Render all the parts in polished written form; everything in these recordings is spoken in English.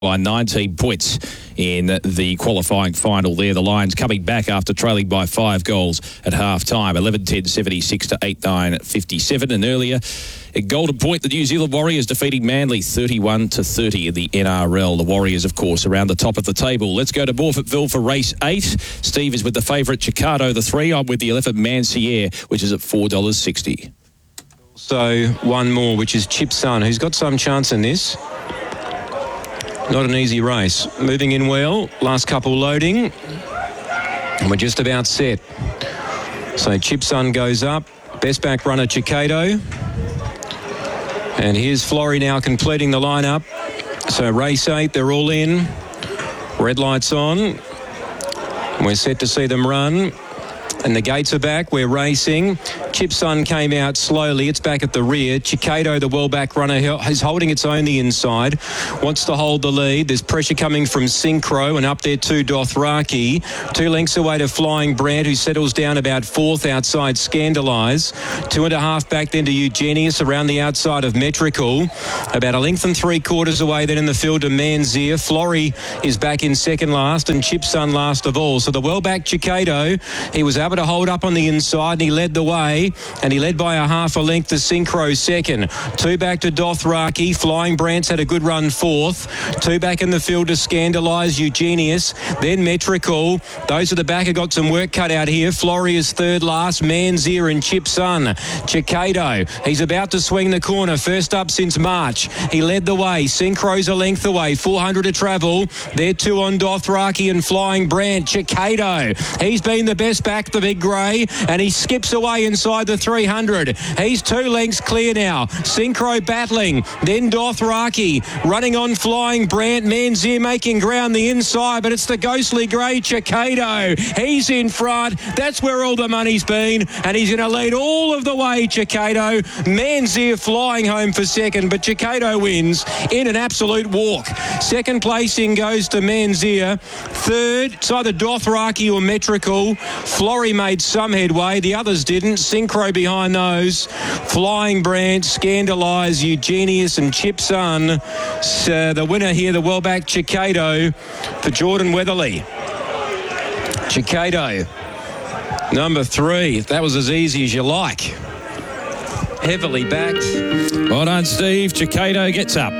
by 19 points in the qualifying final there. The Lions coming back after trailing by 5 goals at half-time. 11-10, 76 to 8-9, 57. And earlier, at Golden Point, the New Zealand Warriors defeating Manly 31 to 30 in the NRL. The Warriors, of course, around the top of the table. Let's go to Morphettville for race 8. Steve is with the favourite Chicado, the 3. I'm with the 11 Mancier, which is at $4.60. So one more, which is Chip Sun, who's got some chance in this. Not an easy race. Moving in well. Last couple loading. And we're just about set. So Chip Sun goes up. Best back runner Chicado. And here's Flory now completing the lineup. So race 8, they're all in. Red lights on. We're set to see them run. And the gates are back. We're racing. Chip Sun came out slowly. It's back at the rear. Chicado, the well-back runner, is holding its own the inside. Wants to hold the lead. There's pressure coming from Synchro and up there to Dothraki. 2 lengths away to Flying Brand, who settles down about 4th outside Scandalise. 2.5 back then to Eugenius around the outside of Metrical. About 1 3/4 lengths away then in the field to Manzier. Flory is back in second last and Chip Sun last of all. So the well-back Chicado, he was able to hold up on the inside and he led the way. And he led by 1/2 length to Synchro second. 2 back to Dothraki. Flying Brandt's had a good run 4th. 2 back in the field to Scandalise, Eugenius. Then Metrical. Those at the back have got some work cut out here. Flory is third last. Manzier and Chip Sun. Chicado. He's about to swing the corner. First up since March. He led the way. Synchro's a length away. 400 to travel. They're 2 on Dothraki and Flying Brandt. Chicado. He's been the best back, the big grey. And he skips away inside the 300. He's 2 lengths clear now. Synchro battling. Then Dothraki running on Flying Brandt. Manzier making ground the inside, but it's the ghostly grey Chicado. He's in front. That's where all the money's been, and he's going to lead all of the way, Chicado. Manzier flying home for second, but Chicado wins in an absolute walk. Second placing goes to Manzier. Third, it's either Dothraki or Metrical. Flory made some headway. The others didn't. Synchro behind those. Flying Brandt, Scandalise, Eugenius and Chip Sun. So the winner here, the well-back Chicado for Jordan Weatherly. Chicado, number 3. That was as easy as you like. Heavily backed. Well done, Steve. Chicado gets up.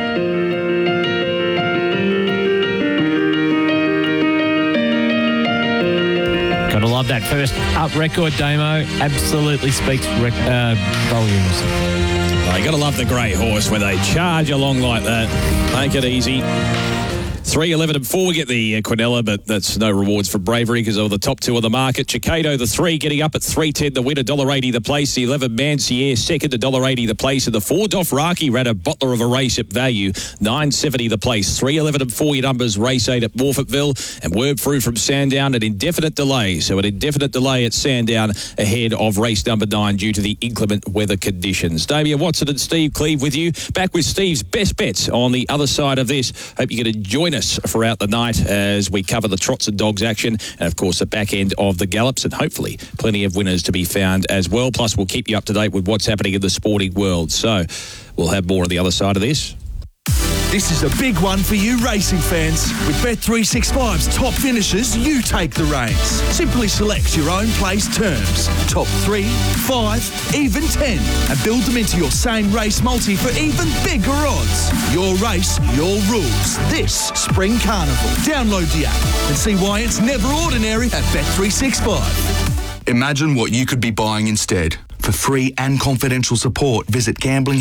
Gotta love that first up record, Damo. Absolutely speaks volumes. Oh, you gotta love the grey horse where they charge along like that. Make it easy. 3, 11 and 4, we get the Quinella, but that's no rewards for bravery because of the top 2 of the market. Chicado, the 3, getting up at $3.10. The winner, $1.80 the place. The 11 Mancier, second to $1.80 the place. And the 4 Dothraki ran a bottler of a race at value, $9.70 the place. 3, 11 and 4 your numbers, race 8 at Morphettville. And word through from Sandown, an indefinite delay. So an indefinite delay at Sandown ahead of race number 9 due to the inclement weather conditions. Damien Watson and Steve Cleave with you. Back with Steve's best bets on the other side of this. Hope you get to join us throughout the night as we cover the trots and dogs action and of course the back end of the gallops, and hopefully plenty of winners to be found as well. Plus we'll keep you up to date with what's happening in the sporting world. So we'll have more on the other side of this. This is a big one for you racing fans. With Bet365's top finishers, you take the reins. Simply select your own place terms. Top 3, 5, even 10. And build them into your same race multi for even bigger odds. Your race, your rules. This Spring Carnival. Download the app and see why it's never ordinary at Bet365. Imagine what you could be buying instead. For free and confidential support, visit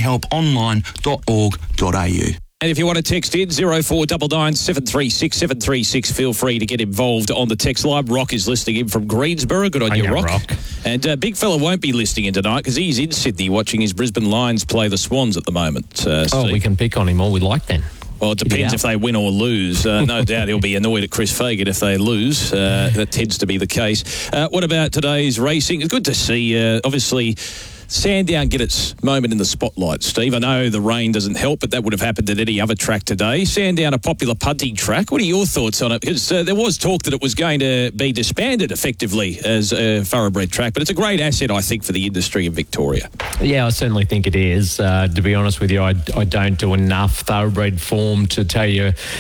gamblinghelponline.org.au. And if you want to text in, 0499 736 736, feel free to get involved on the text line. Rock is listening in from Greensboro. Good on you, Rock. And big fella won't be listening in tonight because he's in Sydney watching his Brisbane Lions play the Swans at the moment. We can pick on him all we like then. Well, it depends if they win or lose. No doubt he'll be annoyed at Chris Fagan if they lose. That tends to be the case. What about today's racing? It's good to see, obviously, Sandown get its moment in the spotlight, Steve. I know the rain doesn't help, but that would have happened at any other track today. Sandown, a popular punting track. What are your thoughts on it? Because there was talk that it was going to be disbanded effectively as a thoroughbred track, but it's a great asset, I think, for the industry in Victoria. Yeah, I certainly think it is. To be honest with you, I don't do enough thoroughbred form to tell you